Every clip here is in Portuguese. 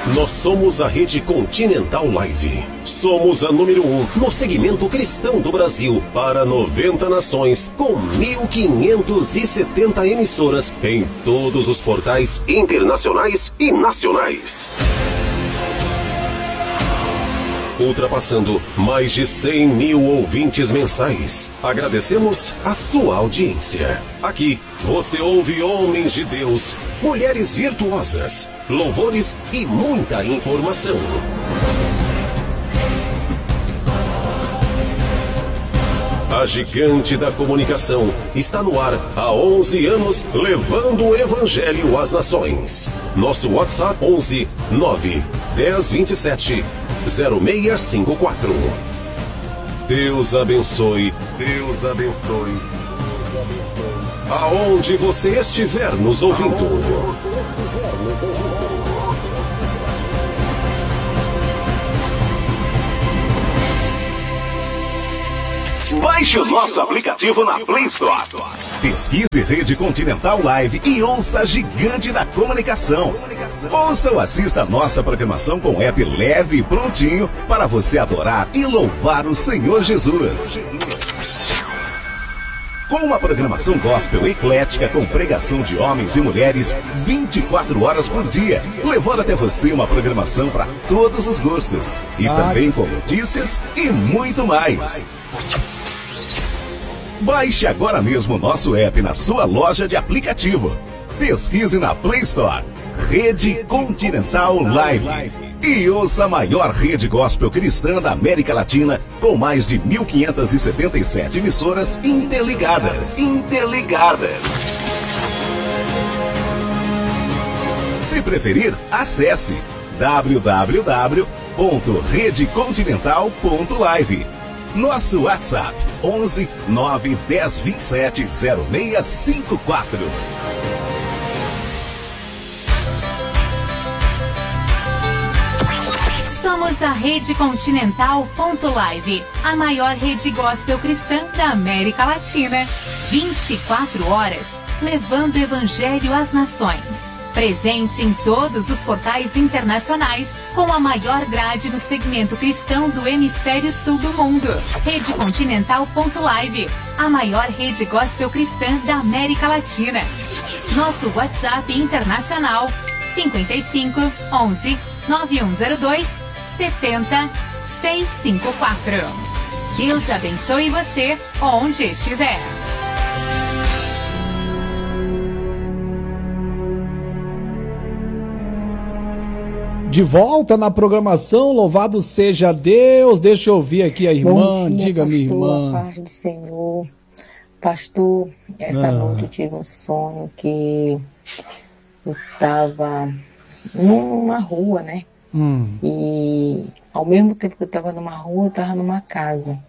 Nós somos a Rede Continental Live. Somos a número 1 no segmento cristão do Brasil para 90 nações, com 1.570 emissoras em todos os portais internacionais e nacionais. Ultrapassando mais de 100 mil ouvintes mensais. Agradecemos a sua audiência. Aqui você ouve homens de Deus, mulheres virtuosas, louvores e muita informação. A gigante da comunicação está no ar há 11 anos, levando o evangelho às nações. Nosso WhatsApp 11 9 10 27 0654. Deus abençoe. Deus abençoe. Aonde você estiver nos ouvindo. Baixe o nosso aplicativo na Play Store. Pesquise Rede Continental Live e ouça a gigante da comunicação. Ouça ou assista a nossa programação com app leve e prontinho para você adorar e louvar o Senhor Jesus. Com uma programação gospel eclética com pregação de homens e mulheres 24 horas por dia, levando até você uma programação para todos os gostos. E também com notícias e muito mais. Baixe agora mesmo o nosso app na sua loja de aplicativo. Pesquise na Play Store Rede Continental Live e ouça a maior rede gospel cristã da América Latina, com mais de 1.577 emissoras interligadas. Se preferir, acesse www.redecontinental.live. Nosso WhatsApp 11 9 10 27 0654. Somos a Rede Continental.live, a maior rede gospel cristã da América Latina. 24 horas, levando o evangelho às nações. Presente em todos os portais internacionais, com a maior grade no segmento cristão do hemisfério sul do mundo. Rede Continental.live, a maior rede gospel cristã da América Latina. Nosso WhatsApp internacional 55 11 9102 70 654. Deus abençoe você onde estiver. De volta na programação, louvado seja Deus. Deixa eu ouvir aqui a irmã. Diga, minha irmã. Paz do Senhor. Pastor, essa noite eu tive um sonho que eu estava numa rua, né? E ao mesmo tempo que eu estava numa rua, eu estava numa casa.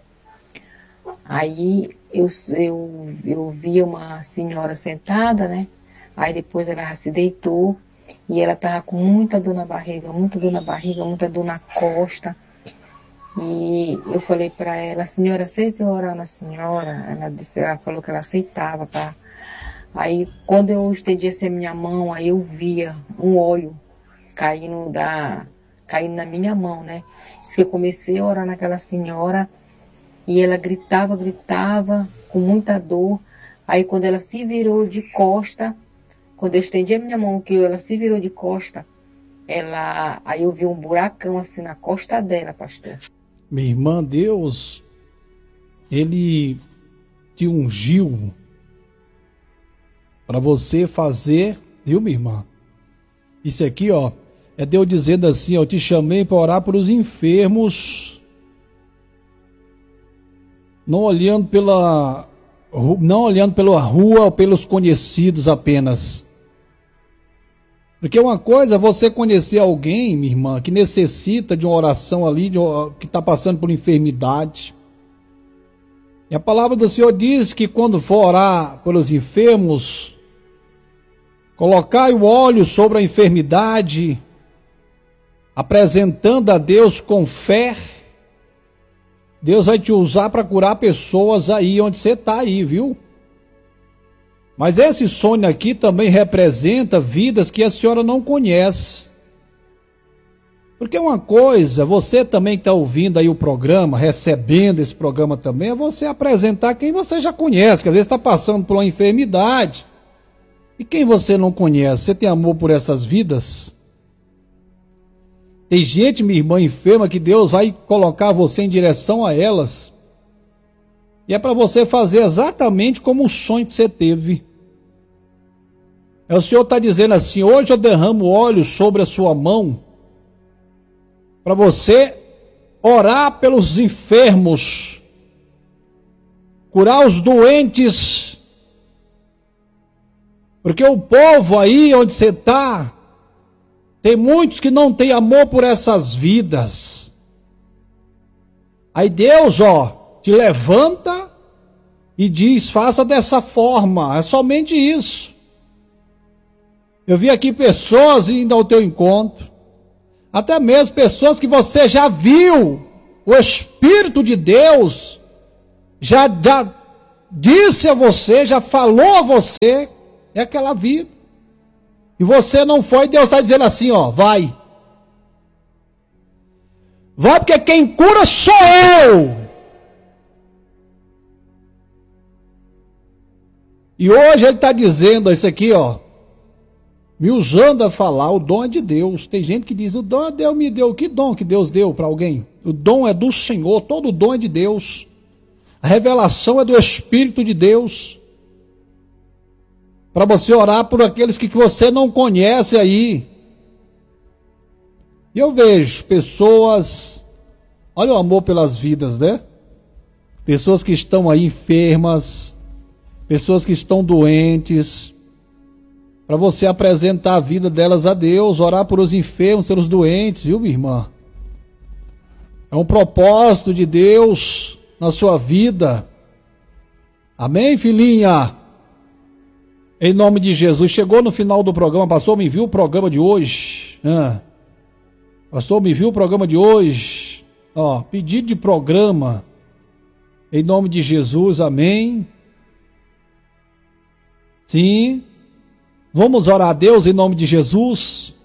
Aí eu vi uma senhora sentada, né? Aí depois ela já se deitou. E ela estava com muita dor na barriga, muita dor na costa. E eu falei para ela, senhora, aceita eu orar na senhora? Ela falou que ela aceitava, tá? Aí quando eu estendi assim a minha mão, aí eu via um óleo caindo na minha mão, né? Diz que eu comecei a orar naquela senhora e ela gritava com muita dor. Aí quando ela se virou de costa, quando eu estendi a minha mão, que ela se virou de costa, aí eu vi um buracão assim na costa dela, pastor. Minha irmã, Deus, Ele te ungiu para você fazer, viu, minha irmã? Isso aqui, ó, é Deus dizendo assim, ó, eu te chamei para orar para os enfermos, não olhando pela rua ou pelos conhecidos apenas. Porque uma coisa é você conhecer alguém, minha irmã, que necessita de uma oração ali, que está passando por enfermidade. E a palavra do Senhor diz que quando for orar pelos enfermos, colocai o óleo sobre a enfermidade, apresentando a Deus com fé. Deus vai te usar para curar pessoas aí onde você está aí, viu? Mas esse sonho aqui também representa vidas que a senhora não conhece. Porque uma coisa, você também que está ouvindo aí o programa, recebendo esse programa também, é você apresentar quem você já conhece, que às vezes está passando por uma enfermidade. E quem você não conhece, você tem amor por essas vidas? Tem gente, minha irmã, enferma, que Deus vai colocar você em direção a elas. E é para você fazer exatamente como o sonho que você teve. O Senhor está dizendo assim: hoje eu derramo óleo sobre a sua mão, para você orar pelos enfermos, curar os doentes, porque o povo aí onde você está, tem muitos que não têm amor por essas vidas. Aí Deus, te levanta e diz: faça dessa forma, é somente isso. Eu vi aqui pessoas indo ao teu encontro, até mesmo pessoas que você já viu, o Espírito de Deus já disse a você, já falou a você, é aquela vida. E você não foi, Deus está dizendo assim, vai. Vai, porque quem cura sou eu. E hoje ele está dizendo isso aqui, me usando a falar, o dom é de Deus. Tem gente que diz, o dom Deus me deu. Que dom que Deus deu para alguém? O dom é do Senhor, todo dom é de Deus. A revelação é do Espírito de Deus. Para você orar por aqueles que você não conhece aí. E eu vejo pessoas, olha o amor pelas vidas, né? Pessoas que estão aí enfermas, pessoas que estão doentes, para você apresentar a vida delas a Deus, orar por os enfermos, pelos doentes, viu, minha irmã? É um propósito de Deus na sua vida. Amém, filhinha? Em nome de Jesus. Chegou no final do programa, pastor, me viu o programa de hoje? Pastor, me viu o programa de hoje? Pedido de programa. Em nome de Jesus, amém. Sim. Vamos orar a Deus em nome de Jesus.